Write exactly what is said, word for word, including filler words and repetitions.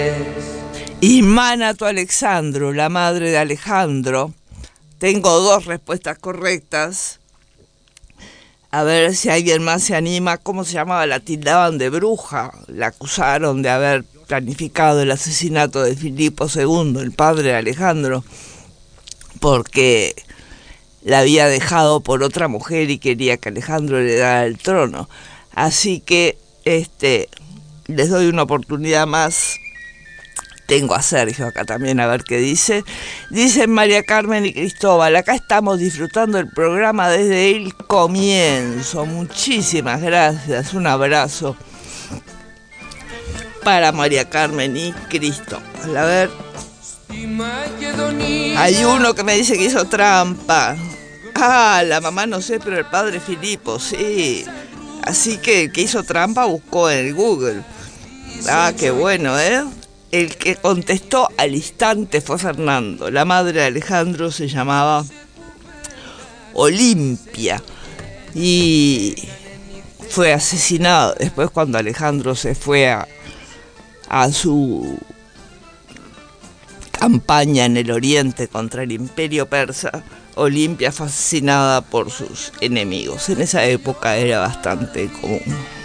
Y Manato Alexandro, la madre de Alejandro. Tengo dos respuestas correctas. A ver si alguien más se anima. ¿Cómo se llamaba? La tildaban de bruja. La acusaron de haber planificado el asesinato de Filipo segundo, el padre de Alejandro, porque la había dejado por otra mujer y quería que Alejandro le diera el trono. Así que este, les doy una oportunidad más. Tengo a Sergio acá también, a ver qué dice. Dicen María Carmen y Cristóbal, acá estamos disfrutando el programa desde el comienzo. Muchísimas gracias, un abrazo para María Carmen y Cristóbal. A ver, hay uno que me dice que hizo trampa. Ah, la mamá no sé, pero el padre Filipo, sí. Así que el que hizo trampa buscó en el Google. Ah, qué bueno, ¿eh? El que contestó al instante fue Fernando. La madre de Alejandro se llamaba Olimpia y fue asesinada después cuando Alejandro se fue a, a su campaña en el oriente contra el imperio persa. Olimpia fue asesinada por sus enemigos. En esa época era bastante común.